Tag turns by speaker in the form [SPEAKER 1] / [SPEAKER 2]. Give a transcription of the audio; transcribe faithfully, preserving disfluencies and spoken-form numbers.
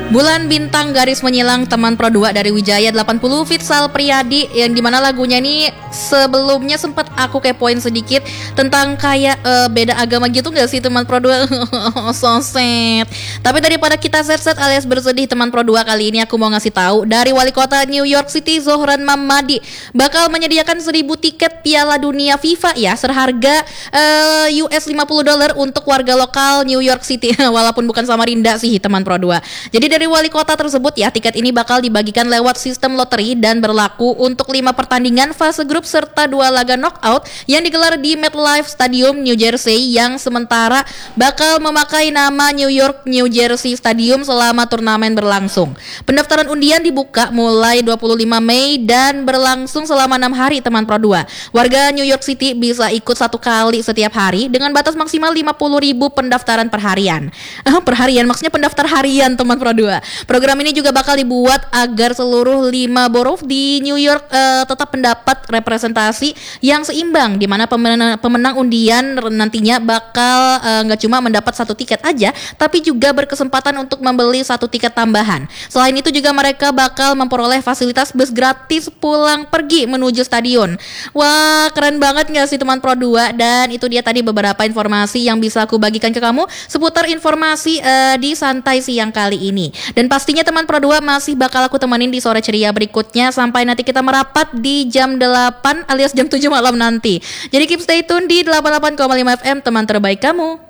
[SPEAKER 1] Bulan Bintang Garis Menyilang teman Pro dua dari Wijaya delapan puluh Fitsal Priyadi, yang dimana lagunya ini sebelumnya sempat aku kepoin sedikit tentang kayak uh, beda agama gitu gak sih teman Pro dua. So sad. Tapi daripada kita set-set alias bersedih teman Pro dua, kali ini aku mau ngasih tahu dari Wali Kota New York City Zohran Mamadi bakal menyediakan seribu tiket Piala Dunia FIFA ya, seharga uh, U S lima puluh dolar untuk warga lokal New York City. Walaupun bukan Samarinda sih teman Pro dua. Jadi dari wali kota tersebut ya, tiket ini bakal dibagikan lewat sistem lotteri dan berlaku untuk lima pertandingan fase grup serta dua laga knockout yang digelar di MetLife Stadium New Jersey, yang sementara bakal memakai nama New York New Jersey Stadium selama turnamen berlangsung. Pendaftaran undian dibuka mulai dua puluh lima Mei dan berlangsung selama enam hari teman Pro dua. Warga New York City bisa ikut satu kali setiap hari dengan batas maksimal lima puluh ribu pendaftaran per harian. Ah, per harian maksudnya pendaftar harian teman Pro dua. Program ini juga bakal dibuat agar seluruh lima borough di New York uh, tetap mendapat representasi yang seimbang, di mana pemenang, pemenang undian nantinya bakal nggak uh, cuma mendapat satu tiket aja, tapi juga berkesempatan untuk membeli satu tiket tambahan. Selain itu juga mereka bakal memperoleh fasilitas bus gratis pulang pergi menuju stadion. Wah, keren banget nggak sih teman Pro dua? Dan itu dia tadi beberapa informasi yang bisa aku bagikan ke kamu seputar informasi uh, di Santai Siang kali ini. Dan pastinya teman Pro dua masih bakal aku temenin di sore ceria berikutnya sampai nanti kita merapat di jam delapan alias jam tujuh malam nanti. Jadi keep stay tune di delapan puluh delapan koma lima F M, teman terbaik kamu.